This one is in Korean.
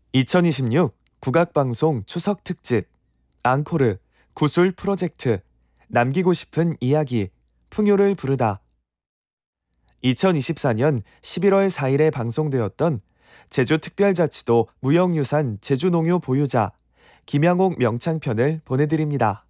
2026 국악방송 추석 특집 앙코르 구술 프로젝트 남기고 싶은 이야기 풍요를 부르다. 2024년 11월 4일에 방송되었던 제주특별자치도 무형유산 제주농요 보유자 김양옥 명창편을 보내드립니다.